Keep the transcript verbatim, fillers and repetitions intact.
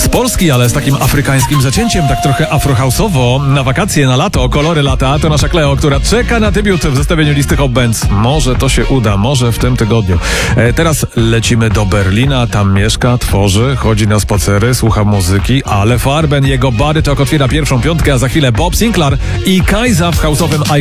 Z Polski, ale z takim afrykańskim zacięciem, tak trochę afrohouse'owo, na wakacje, na lato, kolory lata, to nasza Kleo, która czeka na debiut w zestawieniu listy Hot Bands. Może to się uda, może w tym tygodniu. E, teraz lecimy do Berlina, tam mieszka, tworzy, chodzi na spacery, słucha muzyki, ale Farben, jego Body Talk otwiera pierwszą piątkę, a za chwilę Bob Sinclair i Kajza w house'owym